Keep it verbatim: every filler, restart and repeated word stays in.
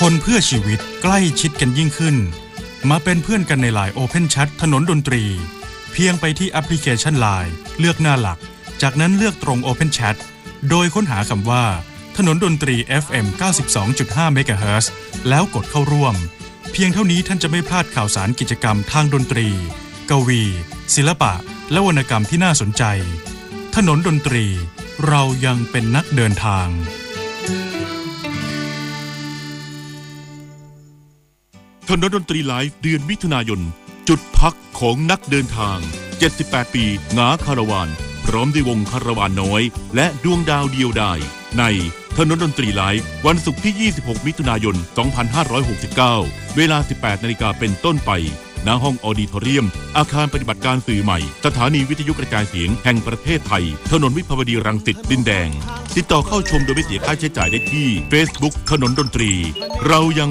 คนเพื่อชีวิตใกล้ชิดกันยิ่งขึ้นมาเป็นเพื่อนกันใน ไลน์ Open Chat ถนนดนตรีเพียงไปที่แอปพลิเคชัน ไลน์ เลือกหน้าหลักจากนั้นเลือกตรง Open Chat โดยค้นหาคำว่าถนนดนตรี เอฟ เอ็ม เก้าสิบสองจุดห้า เมกะเฮิรตซ์แล้วกดเข้าร่วมเพียงเท่านี้ท่านจะไม่พลาดข่าวสารกิจกรรมทางดนตรีกวีศิลปะและวรรณกรรมที่น่าสนใจถนนดนตรีเรายังเป็นนักเดินทางถนนดนตรีไลฟ์เดือนมิถุนายนจุดพักของนักเดินทางเจ็ดสิบแปดปีงาคาราวานพร้อมด้วยวงคาราวานน้อยและดวงดาวเดียวดายในถนนดนตรีไลฟ์วันศุกร์ที่ยี่สิบหกมิถุนายนสองพันห้าร้อยหกสิบเก้าเวลา สิบแปดนาฬิกาเป็นต้นไปณห้องออดิทอเรียมอาคารปฏิบัติการสื่อใหม่สถานีวิทยุกระจายเสียงแห่งประเทศไทยถนนวิภาวดีรังสิตดินแดงติดต่อเข้าชมโดยไม่เสียค่าใช้จ่ายได้ที่ Facebook ถนนดนตรีเรายัง